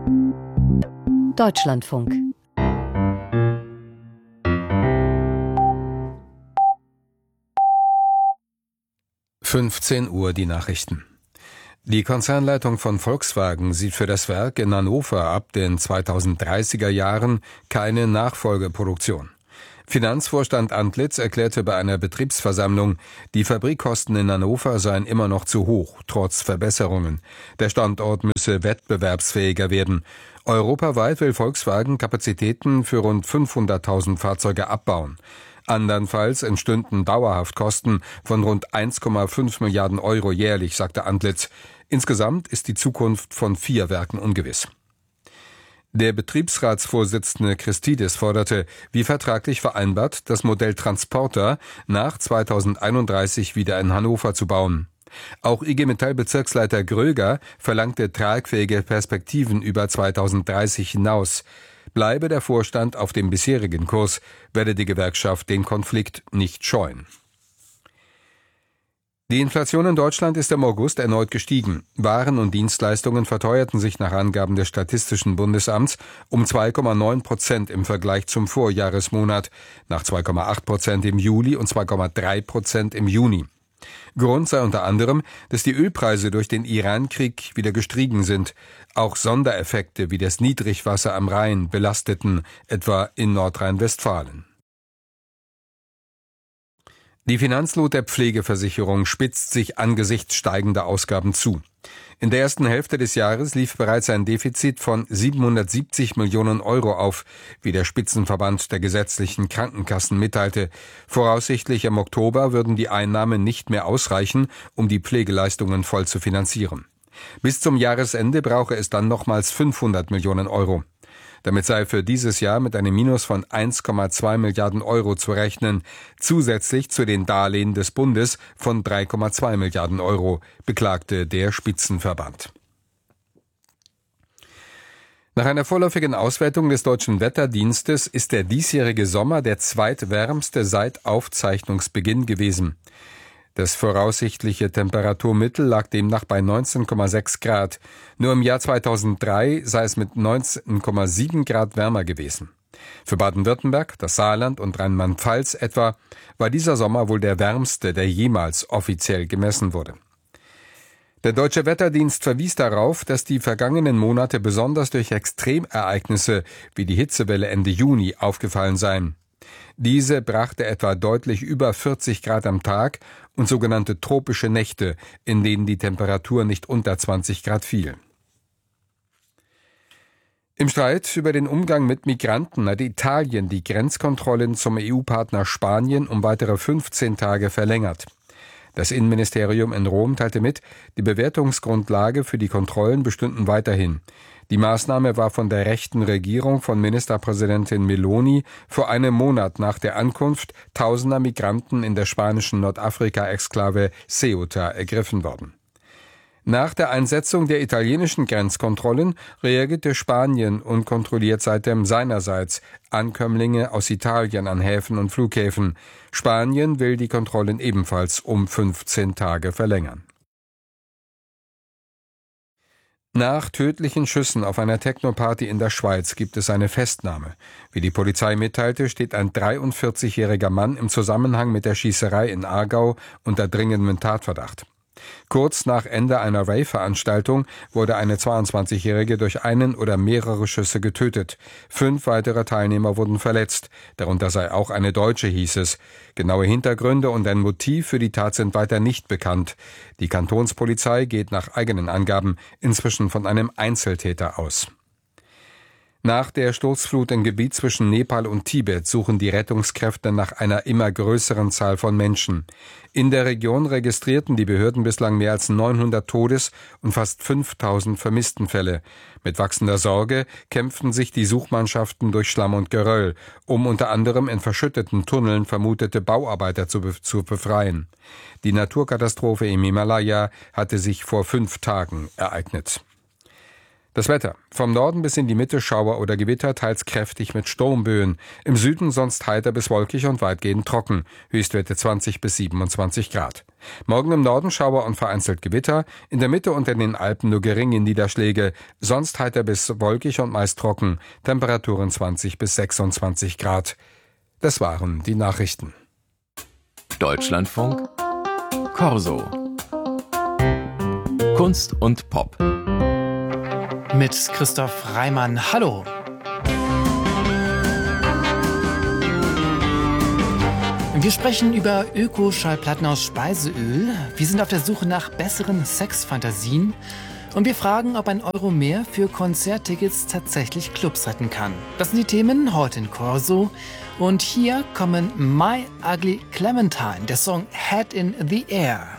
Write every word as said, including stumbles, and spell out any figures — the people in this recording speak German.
Deutschlandfunk. fünfzehn Uhr die Nachrichten. Die Konzernleitung von Volkswagen sieht für das Werk in Hannover ab den zweitausenddreißiger Jahren keine Nachfolgeproduktion. Finanzvorstand Antlitz erklärte bei einer Betriebsversammlung, die Fabrikkosten in Hannover seien immer noch zu hoch, trotz Verbesserungen. Der Standort müsse wettbewerbsfähiger werden. Europaweit will Volkswagen Kapazitäten für rund fünfhunderttausend Fahrzeuge abbauen. Andernfalls entstünden dauerhaft Kosten von rund eins Komma fünf Milliarden Euro jährlich, sagte Antlitz. Insgesamt ist die Zukunft von vier Werken ungewiss. Der Betriebsratsvorsitzende Christidis forderte, wie vertraglich vereinbart, das Modell Transporter nach zweitausendeinunddreißig wieder in Hannover zu bauen. Auch I G Metall-Bezirksleiter Gröger verlangte tragfähige Perspektiven über zweitausenddreißig hinaus. Bleibe der Vorstand auf dem bisherigen Kurs, werde die Gewerkschaft den Konflikt nicht scheuen. Die Inflation in Deutschland ist im August erneut gestiegen. Waren und Dienstleistungen verteuerten sich nach Angaben des Statistischen Bundesamts um zwei Komma neun Prozent im Vergleich zum Vorjahresmonat, nach zwei Komma acht Prozent im Juli und zwei Komma drei Prozent im Juni. Grund sei unter anderem, dass die Ölpreise durch den Iran-Krieg wieder gestiegen sind. Auch Sondereffekte wie das Niedrigwasser am Rhein belasteten, etwa in Nordrhein-Westfalen. Die Finanznot der Pflegeversicherung spitzt sich angesichts steigender Ausgaben zu. In der ersten Hälfte des Jahres lief bereits ein Defizit von siebenhundertsiebzig Millionen Euro auf, wie der Spitzenverband der gesetzlichen Krankenkassen mitteilte. Voraussichtlich im Oktober würden die Einnahmen nicht mehr ausreichen, um die Pflegeleistungen voll zu finanzieren. Bis zum Jahresende brauche es dann nochmals fünfhundert Millionen Euro. Damit sei für dieses Jahr mit einem Minus von eins Komma zwei Milliarden Euro zu rechnen, zusätzlich zu den Darlehen des Bundes von drei Komma zwei Milliarden Euro, beklagte der Spitzenverband. Nach einer vorläufigen Auswertung des Deutschen Wetterdienstes ist der diesjährige Sommer der zweitwärmste seit Aufzeichnungsbeginn gewesen. Das voraussichtliche Temperaturmittel lag demnach bei neunzehn Komma sechs Grad. Nur im Jahr zweitausenddrei sei es mit neunzehn Komma sieben Grad wärmer gewesen. Für Baden-Württemberg, das Saarland und Rheinland-Pfalz etwa war dieser Sommer wohl der wärmste, der jemals offiziell gemessen wurde. Der Deutsche Wetterdienst verwies darauf, dass die vergangenen Monate besonders durch Extremereignisse wie die Hitzewelle Ende Juni aufgefallen seien. Diese brachte etwa deutlich über vierzig Grad am Tag und sogenannte tropische Nächte, in denen die Temperatur nicht unter zwanzig Grad fiel. Im Streit über den Umgang mit Migranten hat Italien die Grenzkontrollen zum E U-Partner Spanien um weitere fünfzehn Tage verlängert. Das Innenministerium in Rom teilte mit, die Bewertungsgrundlage für die Kontrollen bestünden weiterhin. Die Maßnahme war von der rechten Regierung von Ministerpräsidentin Meloni vor einem Monat nach der Ankunft tausender Migranten in der spanischen Nordafrika-Exklave Ceuta ergriffen worden. Nach der Einsetzung der italienischen Grenzkontrollen reagierte Spanien und kontrolliert seitdem seinerseits Ankömmlinge aus Italien an Häfen und Flughäfen. Spanien will die Kontrollen ebenfalls um fünfzehn Tage verlängern. Nach tödlichen Schüssen auf einer Techno-Party in der Schweiz gibt es eine Festnahme. Wie die Polizei mitteilte, steht ein dreiundvierzigjähriger Mann im Zusammenhang mit der Schießerei in Aargau unter dringendem Tatverdacht. Kurz nach Ende einer Rave-Veranstaltung wurde eine zweiundzwanzigjährige durch einen oder mehrere Schüsse getötet. Fünf weitere Teilnehmer wurden verletzt. Darunter sei auch eine Deutsche, hieß es. Genaue Hintergründe und ein Motiv für die Tat sind weiter nicht bekannt. Die Kantonspolizei geht nach eigenen Angaben inzwischen von einem Einzeltäter aus. Nach der Sturzflut im Gebiet zwischen Nepal und Tibet suchen die Rettungskräfte nach einer immer größeren Zahl von Menschen. In der Region registrierten die Behörden bislang mehr als neunhundert Todes- und fast fünftausend Vermisstenfälle. Mit wachsender Sorge kämpften sich die Suchmannschaften durch Schlamm und Geröll, um unter anderem in verschütteten Tunneln vermutete Bauarbeiter zu, be- zu befreien. Die Naturkatastrophe im Himalaya hatte sich vor fünf Tagen ereignet. Das Wetter. Vom Norden bis in die Mitte Schauer oder Gewitter, teils kräftig mit Sturmböen. Im Süden sonst heiter bis wolkig und weitgehend trocken. Höchstwerte zwanzig bis siebenundzwanzig Grad. Morgen im Norden Schauer und vereinzelt Gewitter. In der Mitte und in den Alpen nur geringe Niederschläge. Sonst heiter bis wolkig und meist trocken. Temperaturen zwanzig bis sechsundzwanzig Grad. Das waren die Nachrichten. Deutschlandfunk Corso. Kunst und Pop. Mit Christoph Reimann. Hallo. Wir sprechen über Öko-Schallplatten aus Speiseöl. Wir sind auf der Suche nach besseren Sexfantasien. Und wir fragen, ob ein Euro mehr für Konzerttickets tatsächlich Clubs retten kann. Das sind die Themen heute in Corso. Und hier kommen My Ugly Clementine, der Song Head in the Air.